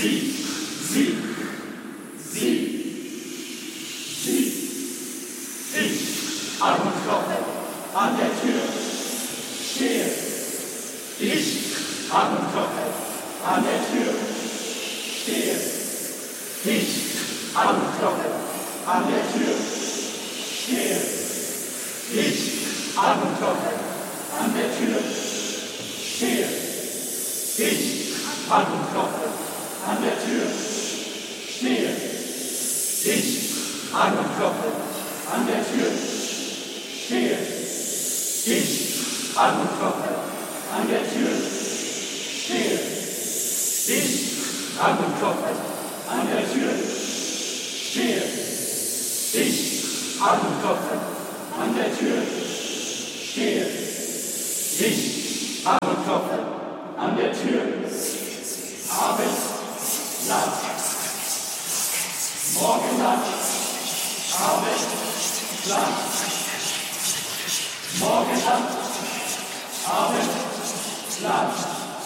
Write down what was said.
Ich anklopfe an der Tür, stehe. Ich anklopfe an der Tür, stehe. Ich anklopfe an der Tür, stehe. Ich anklopfe an der Tür, stehe. Ich anklopfe an der Tür, stehe. Ich anklopfe an der Tür, stehe. Ich anklopfe an der Tür, stehe. Ich anklopfe an der Tür, stehe. Ich anklopfe an der Tür, stehe. Ich anklopfe an der Tür. Abend, Nacht, Morgenland, Abend, Nacht, Morgenland, Abend, Nacht.